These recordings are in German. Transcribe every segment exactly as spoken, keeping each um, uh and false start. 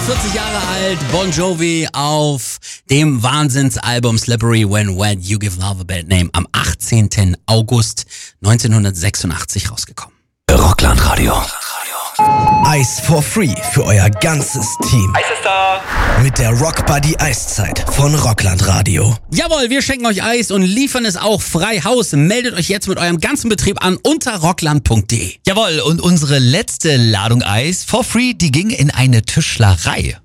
vierzig Jahre alt, Bon Jovi auf dem Wahnsinnsalbum Slippery When Wet, You Give Love a Bad Name, am achtzehnten August neunzehnhundertsechsundachtzig rausgekommen. Rockland-Radio. Eis for free für euer ganzes Team. Eis ist da! Mit der Rock Buddy Eiszeit von Rockland-Radio. Jawohl, wir schenken euch Eis und liefern es auch frei Haus. Meldet euch jetzt mit eurem ganzen Betrieb an unter rockland punkt de. Jawohl, und unsere letzte Ladung Eis for free, die ging in eine Tischlerei.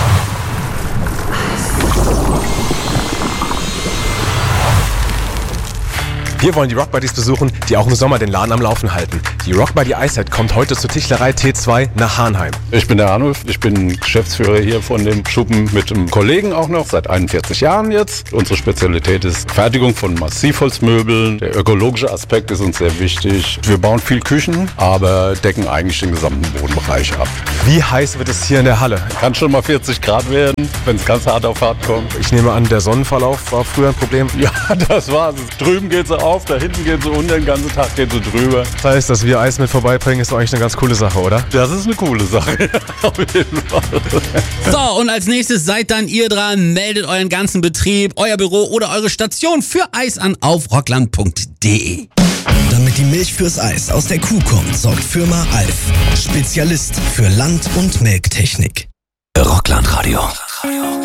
Wir wollen die Rock Buddies besuchen, die auch im Sommer den Laden am Laufen halten. Die Rock Buddy Eiszeit kommt heute zur Tischlerei T zwei nach Hahnheim. Ich bin der Arnulf, ich bin Geschäftsführer hier von dem Schuppen mit einem Kollegen auch noch, seit einundvierzig Jahren jetzt. Unsere Spezialität ist Fertigung von Massivholzmöbeln. Der ökologische Aspekt ist uns sehr wichtig. Wir bauen viel Küchen, aber decken eigentlich den gesamten Wohnbereich ab. Wie heiß wird es hier in der Halle? Kann schon mal vierzig Grad werden, wenn es ganz hart auf hart kommt. Ich nehme an, der Sonnenverlauf war früher ein Problem. Ja, das war's. Drüben geht's auf. Da hinten geht so unter, den ganzen Tag geht so drüber. Das heißt, dass wir Eis mit vorbeibringen, ist doch eigentlich eine ganz coole Sache, oder? Das ist eine coole Sache, auf jeden Fall. So, und als nächstes seid dann ihr dran, meldet euren ganzen Betrieb, euer Büro oder eure Station für Eis an auf rockland punkt de. Damit die Milch fürs Eis aus der Kuh kommt, sorgt Firma Alf. Spezialist für Land- und Melktechnik. Rockland-Radio.